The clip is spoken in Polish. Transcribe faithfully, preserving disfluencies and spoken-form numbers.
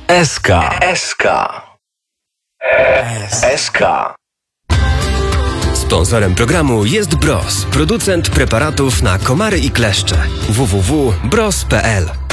S K. S K. S K. Sponsorem programu jest Bros, producent preparatów na komary i kleszcze. w w w kropka bros kropka p l